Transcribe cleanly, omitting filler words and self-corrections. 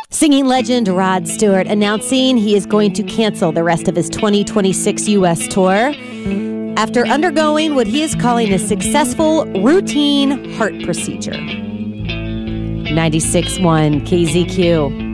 Singing legend Rod Stewart announcing he is going to cancel the rest of his 2026 U.S. tour after undergoing what he is calling a successful routine heart procedure. 96.1 KZQ.